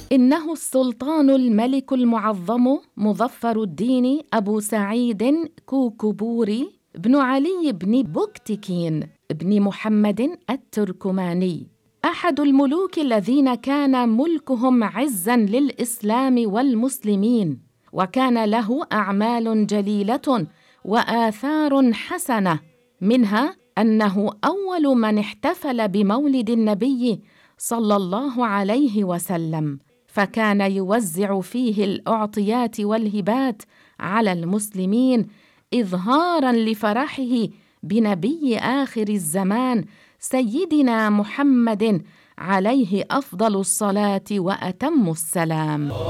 إنه السلطان الملك المعظم مظفر الدين أبو سعيد كوكبوري بن علي بن بوكتكين بن محمد التركماني، أحد الملوك الذين كان ملكهم عزاً للإسلام والمسلمين، وكان له أعمال جليلة وآثار حسنة، منها أنه أول من احتفل بمولد النبي صلى الله عليه وسلم، فكان يوزع فيه الأعطيات والهبات على المسلمين إظهاراً لفرحه بنبي آخر الزمان سيدنا محمد عليه أفضل الصلاة وأتم السلام.